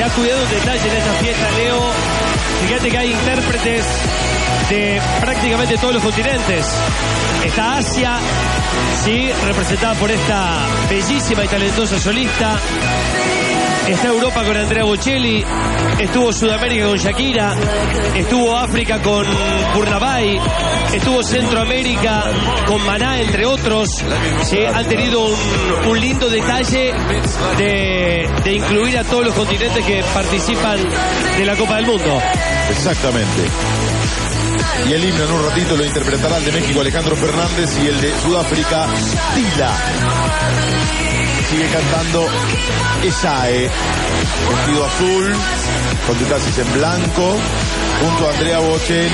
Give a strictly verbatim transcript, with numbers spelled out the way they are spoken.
ha cuidado un detalle en esta fiesta, Leo. Fíjate que hay intérpretes de prácticamente todos los continentes. Está Asia, sí, representada por esta bellísima y talentosa solista. Está Europa con Andrea Bocelli, estuvo Sudamérica con Shakira, estuvo África con Burna Boy, estuvo Centroamérica con Maná, entre otros. ¿Sí? Han tenido un, un lindo detalle de, de incluir a todos los continentes que participan de la Copa del Mundo. Exactamente. Y el himno en un ratito lo interpretará el de México Alejandro Fernández y el de Sudáfrica Tila. Sigue cantando Esae, vestido azul, con tu taxis en blanco, junto a Andrea Bocelli.